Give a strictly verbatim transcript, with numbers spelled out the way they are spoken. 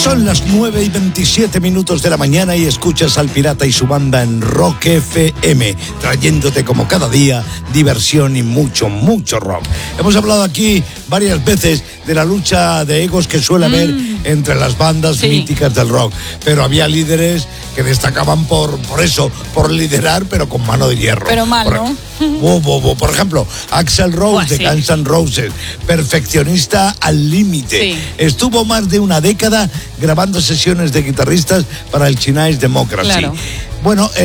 Son las nueve y veintisiete minutos de la mañana y escuchas al Pirata y su banda en Rock F M, trayéndote como cada día diversión y mucho, mucho rock. Hemos hablado aquí varias veces de la lucha de egos que suele haber mm. entre las bandas sí. míticas del rock, pero había líderes que destacaban por, por eso, por liderar, pero con mano de hierro. Pero mal, por, ¿no? Bo, bo, bo. Por ejemplo, Axl Rose de sí. Guns N' Roses, perfeccionista al límite. Sí. Estuvo más de una década grabando sesiones de guitarristas para el Chinese Democracy. Claro. Bueno,